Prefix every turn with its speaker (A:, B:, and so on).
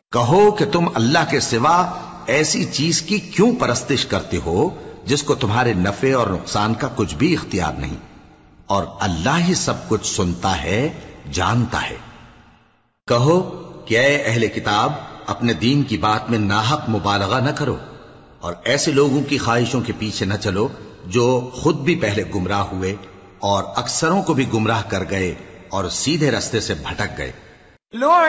A: कहो कि तुम अल्लाह के सिवा ऐसी चीज की क्यों परस्तिश करते हो जिसको तुम्हारे नफे और नुकसान का कुछ भी इख्तियार नहीं, और अल्लाह ही सब कुछ सुनता है, जानता है। कहो कि ऐ अहले किताब, अपने दीन की बात में नाहक मुबालगा न करो और ऐसे लोगों की ख्वाहिशों के पीछे न चलो जो खुद भी पहले गुमराह हुए और अक्सरों को भी गुमराह कर गए और सीधे रास्ते से भटक गए।